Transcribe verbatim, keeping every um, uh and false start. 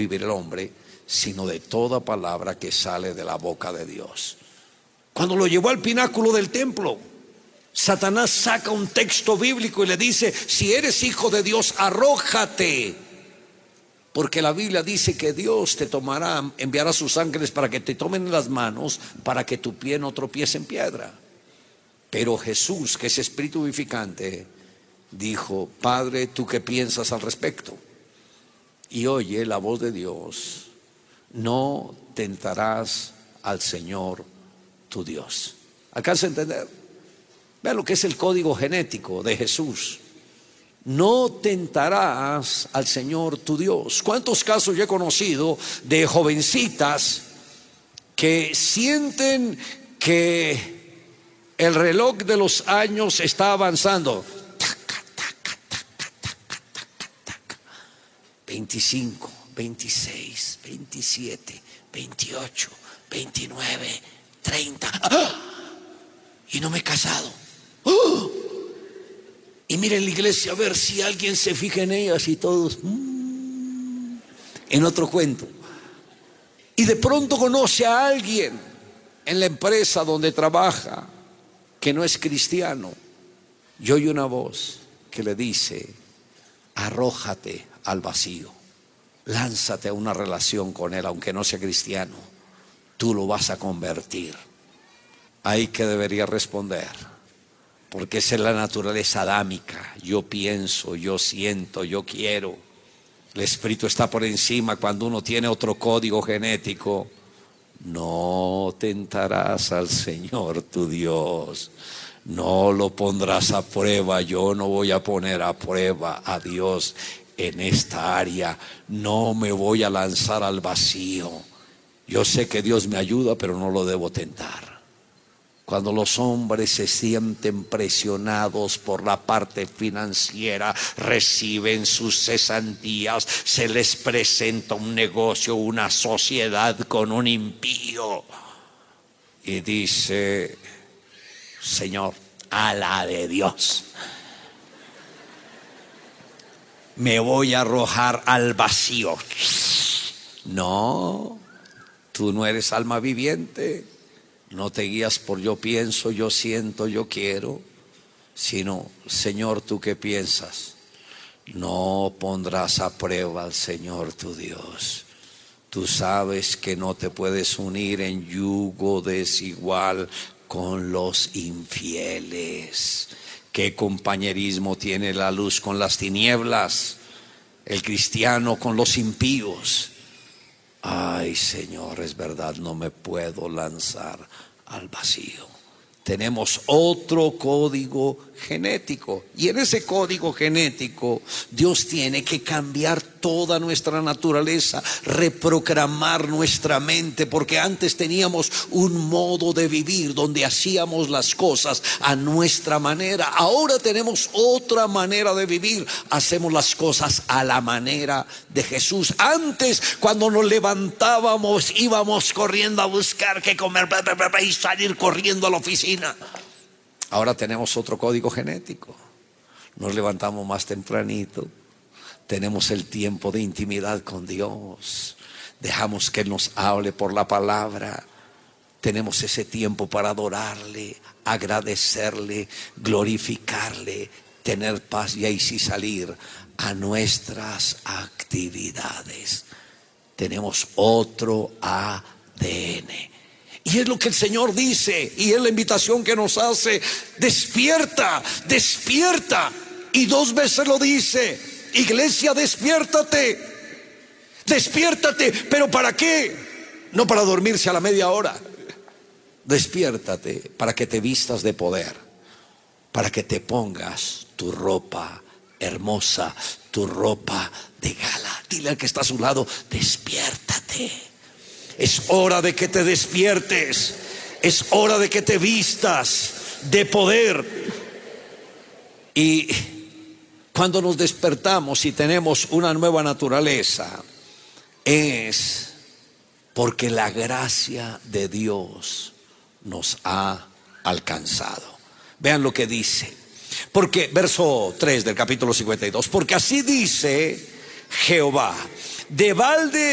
vivir el hombre, sino de toda palabra que sale de la boca de Dios. Cuando lo llevó al pináculo del templo, Satanás saca un texto bíblico y le dice: si eres hijo de Dios, arrójate, porque la Biblia dice que Dios te tomará, enviará sus ángeles para que te tomen en las manos, para que tu pie no tropiece en piedra. Pero Jesús, que es espíritu vivificante, dijo: Padre, ¿tú qué piensas al respecto? Y oye la voz de Dios: no tentarás al Señor tu Dios. ¿Alcanza a entender? Vean lo que es el código genético de Jesús. No tentarás al Señor tu Dios. ¿Cuántos casos yo he conocido de jovencitas que sienten que el reloj de los años está avanzando? veinticinco, veintiséis, veintisiete, veintiocho, veintinueve, treinta. ¡Ah! Y no me he casado. ¡Oh! Y miren la iglesia a ver si alguien se fija en ellas y todos mmm, en otro cuento. Y de pronto conoce a alguien en la empresa donde trabaja que no es cristiano, y oye una voz que le dice: arrójate al vacío, lánzate a una relación con él, aunque no sea cristiano, tú lo vas a convertir. Ahí que debería responder, porque esa es la naturaleza adámica. Yo pienso, yo siento, yo quiero. El espíritu está por encima. Cuando uno tiene otro código genético, no tentarás al Señor tu Dios, no lo pondrás a prueba. Yo no voy a poner a prueba a Dios en esta área. No me voy a lanzar al vacío. Yo sé que Dios me ayuda, pero no lo debo tentar. Cuando los hombres se sienten presionados por la parte financiera, reciben sus cesantías, se les presenta un negocio, una sociedad con un impío, y dice: Señor, a la de Dios, me voy a arrojar al vacío. No, tú no eres alma viviente. No te guías por yo pienso, yo siento, yo quiero, sino: Señor, ¿tú qué piensas? No pondrás a prueba al Señor tu Dios. Tú sabes que no te puedes unir en yugo desigual con los infieles. ¿Qué compañerismo tiene la luz con las tinieblas? El cristiano con los impíos. Ay, Señor, es verdad, no me puedo lanzar al vacío. Tenemos otro código genético, y en ese código genético Dios tiene que cambiar toda nuestra naturaleza, reprogramar nuestra mente, porque antes teníamos un modo de vivir donde hacíamos las cosas a nuestra manera. Ahora tenemos otra manera de vivir, hacemos las cosas a la manera de Jesús. Antes, cuando nos levantábamos, íbamos corriendo a buscar qué comer y salir corriendo a la oficina. Ahora tenemos otro código genético. Nos levantamos más tempranito, tenemos el tiempo de intimidad con Dios, dejamos que Él nos hable por la palabra, tenemos ese tiempo para adorarle, agradecerle, glorificarle, tener paz, y ahí sí salir a nuestras actividades. Tenemos otro A D N. Y es lo que el Señor dice, y es la invitación que nos hace: despierta, despierta. Y dos veces lo dice: iglesia, despiértate, despiértate. ¿Pero para qué? No para dormirse a la media hora. Despiértate para que te vistas de poder, para que te pongas tu ropa hermosa, tu ropa de gala. Dile al que está a su lado: despiértate. Es hora de que te despiertes. Es hora de que te vistas de poder. Y cuando nos despertamos y tenemos una nueva naturaleza, es porque la gracia de Dios nos ha alcanzado. Vean lo que dice. Porque, verso tres del capítulo cincuenta y dos: porque así dice Jehová, de balde